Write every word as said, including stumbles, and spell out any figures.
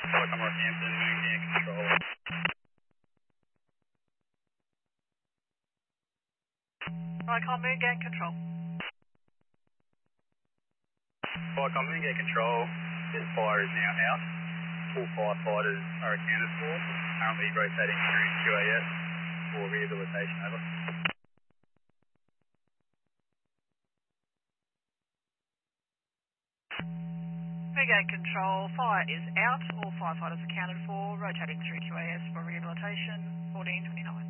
Welcome Northampton, Moongang Control. Welcome Moongang Control. Welcome Moongang Control. This fire is now out. All firefighters are accounted for. Currently rotating through Q A S for rehabilitation. Over. Moongang Control, fire is out. All firefighters accounted for. Rotating through Q A S for rehabilitation. fourteen twenty-nine.